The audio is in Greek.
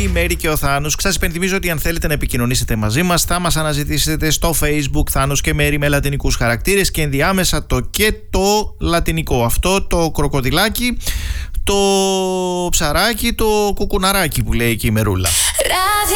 η Μέρη και ο Θάνος. Σας υπενθυμίζω ότι αν θέλετε να επικοινωνήσετε μαζί μας, θα μας αναζητήσετε στο Facebook Θάνος και Μέρη με λατινικούς χαρακτήρες και ενδιάμεσα το και το λατινικό. Αυτό το κροκοδιλάκι, το ψαράκι, το κουκουναράκι που λέει και η Μερούλα.